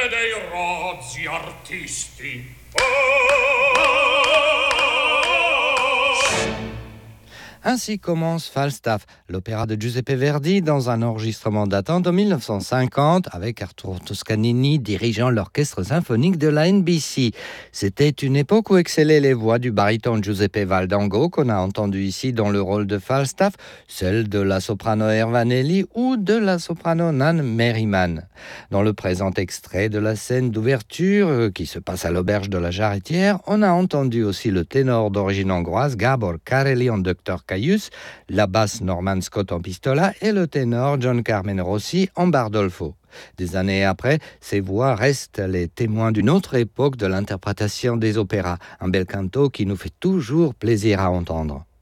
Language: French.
dei rozzi artisti. Ainsi commence Falstaff, l'opéra de Giuseppe Verdi, dans un enregistrement datant de 1950, avec Arturo Toscanini dirigeant l'orchestre symphonique de la NBC. C'était une époque où excellaient les voix du baryton Giuseppe Valdango, qu'on a entendu ici dans le rôle de Falstaff, celle de la soprano Ervanelli ou de la soprano Nan Merriman. Dans le présent extrait de la scène d'ouverture, qui se passe à l'auberge de la Jarretière, on a entendu aussi le ténor d'origine hongroise Gábor Kareli en Dr. Caius, la basse Norman Scott en pistola et le ténor John Carmen Rossi en bardolfo. Des années après, ces voix restent les témoins d'une autre époque de l'interprétation des opéras, un bel canto qui nous fait toujours plaisir à entendre.